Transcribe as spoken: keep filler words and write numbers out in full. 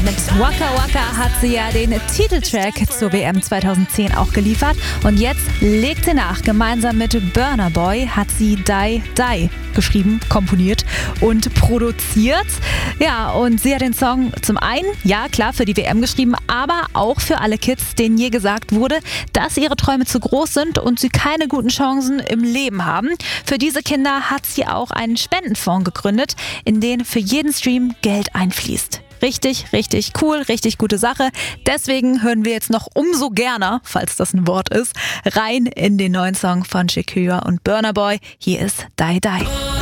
Ja, mit Waka Waka hat sie ja den Titeltrack zur W M zweitausendzehn auch geliefert. Und jetzt legt sie nach. Gemeinsam mit Burna Boy hat sie Die Die geschrieben, komponiert und produziert. Ja, und sie hat den Song zum einen, ja klar, für die W M geschrieben, aber auch für alle Kids, denen je gesagt wurde, dass ihre Träume zu groß sind und sie keine guten Chancen im Leben haben. Für diese Kinder hat sie auch einen Spendenfonds gegründet, in den für jeden Stream Geld einfließt. Richtig, richtig cool, richtig gute Sache. Deswegen hören wir jetzt noch umso gerne, falls das ein Wort ist, rein in den neuen Song von Shakira und Burna Boy. Hier ist Die Die.